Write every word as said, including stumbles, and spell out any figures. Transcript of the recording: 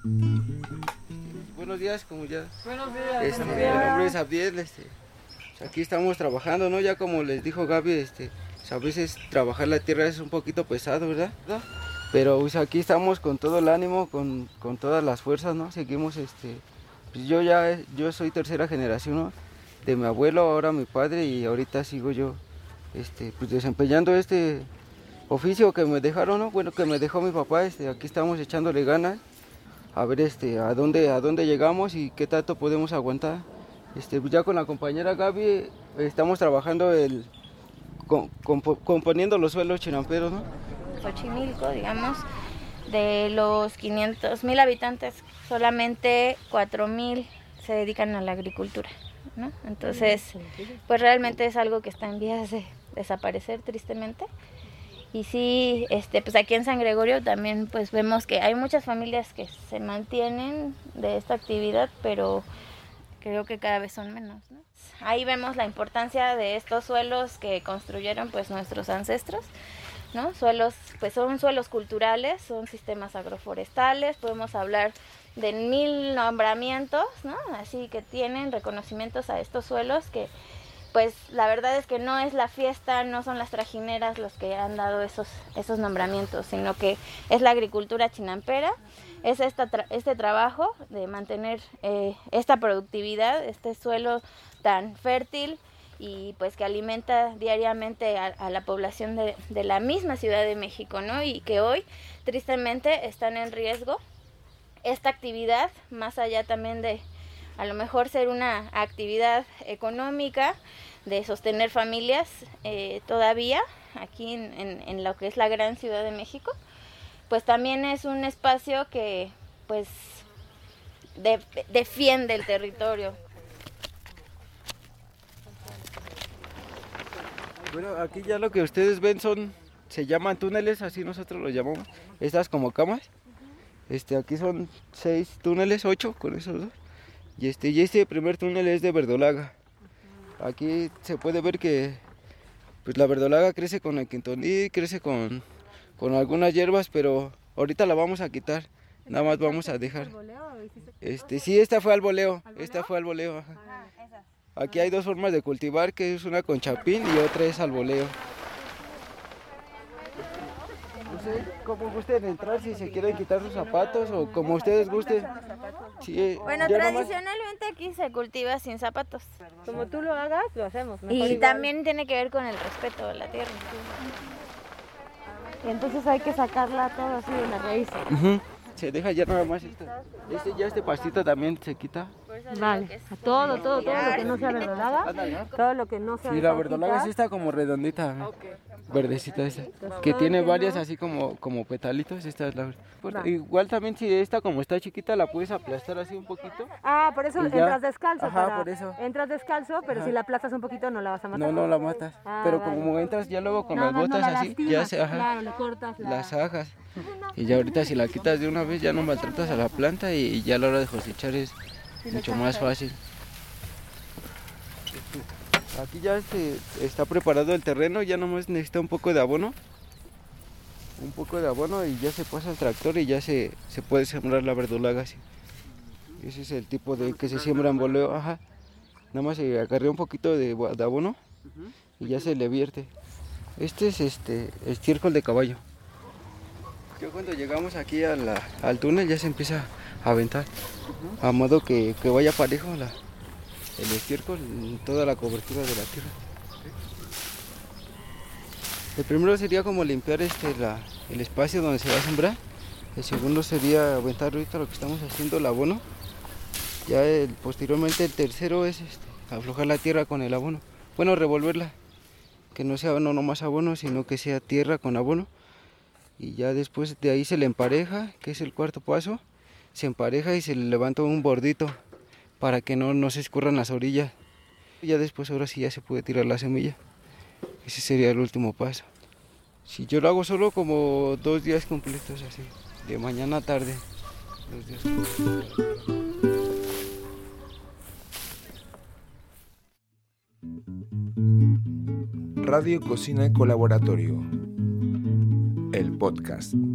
Buenos días, como ya. Buenos días. Este, buenos mi días. nombre es Abdiel, este, pues aquí estamos trabajando, ¿no? Ya como les dijo Gaby, este, pues a veces trabajar la tierra es un poquito pesado, ¿verdad? ¿No? Pero pues aquí estamos con todo el ánimo, con, con todas las fuerzas, ¿no? Seguimos, este, pues yo ya, yo soy tercera generación, ¿no? De mi abuelo, ahora mi padre y ahorita sigo yo, este, pues desempeñando este oficio que me dejaron, ¿no? Bueno, que me dejó mi papá, este, aquí estamos echándole ganas. A ver este, a dónde, a dónde llegamos y qué tanto podemos aguantar. Este, ya con la compañera Gaby estamos trabajando el, con, compo, componiendo los suelos chinamperos, ¿no? Xochimilco, digamos, de los quinientos mil habitantes, solamente cuatro mil se dedican a la agricultura, ¿no? Entonces, pues realmente es algo que está en vías de desaparecer, tristemente. Y sí, este, pues aquí en San Gregorio también pues vemos que hay muchas familias que se mantienen de esta actividad, pero creo que cada vez son menos, ¿no? Ahí vemos la importancia de estos suelos que construyeron pues nuestros ancestros, ¿no? Suelos, pues son suelos culturales, son sistemas agroforestales, podemos hablar de mil nombramientos, ¿no? Así que tienen reconocimientos a estos suelos que pues la verdad es que no es la fiesta, no son las trajineras los que han dado esos, esos nombramientos, sino que es la agricultura chinampera, es esta tra- este trabajo de mantener eh, esta productividad, este suelo tan fértil y pues que alimenta diariamente a, a la población de, de la misma Ciudad de México, ¿no? Y que hoy tristemente están en riesgo esta actividad, más allá también de a lo mejor ser una actividad económica, de sostener familias eh, todavía aquí en, en, en lo que es la gran Ciudad de México, pues también es un espacio que pues de, defiende el territorio. Bueno, aquí ya lo que ustedes ven son, se llaman túneles, así nosotros los llamamos, estas como camas. Este, aquí son seis túneles, ocho con esos dos. Y este, y este primer túnel es de verdolaga. Aquí se puede ver que pues la verdolaga crece con el quintonil, crece con, con algunas hierbas, pero ahorita la vamos a quitar. Nada más vamos a dejar. Este, sí, esta fue al voleo, esta fue al voleo. Ajá. Aquí hay dos formas de cultivar, que es una con chapín y otra es al voleo. No sé cómo gusten entrar, si se quieren quitar sus zapatos o como ustedes gusten. Sí, bueno, ya tradicionalmente nomás... aquí se cultiva sin zapatos. Como tú lo hagas, lo hacemos. Y igual. También tiene que ver con el respeto de la tierra. Y entonces hay que sacarla todo así de la raíz. Uh-huh. Se deja ya nada más esto. Este, ya este pastito también se quita. Vale, todo, todo, todo lo que no sea verdolaga, todo lo que no sea. Sí, la verdolaga es esta como redondita, okay. Verdecita esta, entonces, que tiene varias así como, como petalitos. Esta es la... Va. Igual también si esta como está chiquita la puedes aplastar así un poquito. Ah, por eso entras descalzo. Ajá, para... por eso. Entras descalzo, pero ajá. Si la aplastas un poquito no la vas a matar. No, no la matas, ah, pero vale. Como entras ya luego con no, las no, botas no la así, lastimas, ya se, ajá, claro, le cortas la... las ajas. Y ya ahorita si la quitas de una vez ya no maltratas a la planta y, y ya a la hora de cosechar es mucho más fácil. Aquí ya se está preparado el terreno, ya nomás necesita un poco de abono. Un poco de abono y ya se pasa al tractor y ya se, se puede sembrar la verdolaga así. Ese es el tipo de que se siembra en boleo, ajá. Nada más se acarrea un poquito de, de abono y ya se le vierte. Este es este estiércol de caballo. Ya cuando llegamos aquí a la, al túnel ya se empieza a aventar, a modo que, que vaya parejo la, el estiércol en toda la cobertura de la tierra. El primero sería como limpiar este, la, el espacio donde se va a sembrar. El segundo sería aventar ahorita lo que estamos haciendo, el abono. Ya el, posteriormente el tercero es este, aflojar la tierra con el abono. Bueno, revolverla, que no sea no nomás abono, sino que sea tierra con abono. Y ya después de ahí se le empareja, que es el cuarto paso. Se empareja y se le levanta un bordito para que no, no se escurran las orillas. Y ya después ahora sí ya se puede tirar la semilla. Ese sería el último paso. Si yo lo hago solo como dos días completos así, de mañana a tarde. Dos días completos. Radio Cocina Colaboratorio, el podcast.